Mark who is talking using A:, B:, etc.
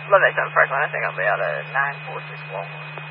A: Livingston, first one, I think I'll be out of 9461.